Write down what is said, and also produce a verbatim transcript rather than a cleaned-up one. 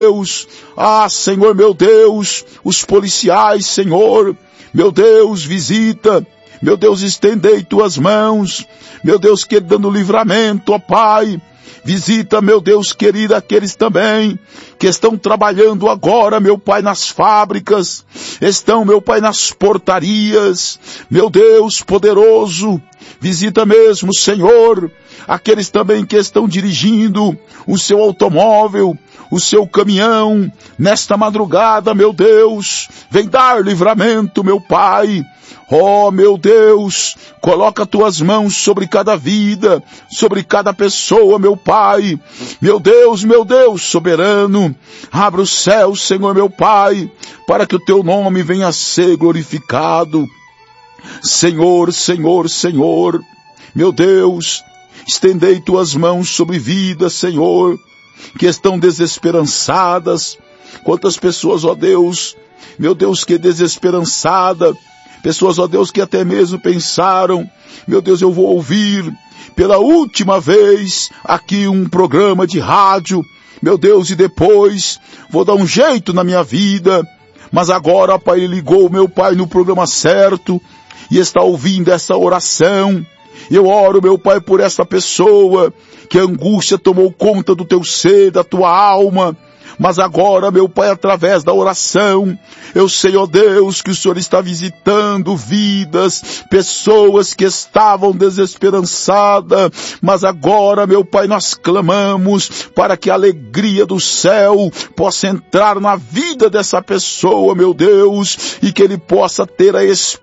Deus, ah, Senhor, meu Deus, os policiais, Senhor, meu Deus, visita, meu Deus, estendei tuas mãos, meu Deus, que dando livramento, ó Pai, visita, meu Deus querido, aqueles também que estão trabalhando agora, meu Pai, nas fábricas, estão, meu Pai, nas portarias, meu Deus poderoso, visita mesmo, Senhor, aqueles também que estão dirigindo o seu automóvel, o seu caminhão, nesta madrugada, meu Deus, vem dar livramento, meu Pai. Oh, meu Deus, coloca tuas mãos sobre cada vida, sobre cada pessoa, meu Pai. Meu Deus, meu Deus, soberano, abra o céu, Senhor, meu Pai, para que o teu nome venha a ser glorificado. Senhor, Senhor, Senhor, meu Deus, estendei tuas mãos sobre vidas, Senhor, que estão desesperançadas. Quantas pessoas, ó Deus, meu Deus, que desesperançada, pessoas, ó Deus, que até mesmo pensaram, meu Deus, eu vou ouvir pela última vez aqui um programa de rádio, meu Deus, e depois vou dar um jeito na minha vida, mas agora, Pai, ele ligou, meu Pai, no programa certo, e está ouvindo essa oração. Eu oro, meu Pai, por essa pessoa que a angústia tomou conta do teu ser, da tua alma. Mas agora, meu Pai, através da oração, eu sei, ó Deus, que o Senhor está visitando vidas, pessoas que estavam desesperançadas. Mas agora, meu Pai, nós clamamos para que a alegria do céu possa entrar na vida dessa pessoa, meu Deus, e que ele possa ter a esperança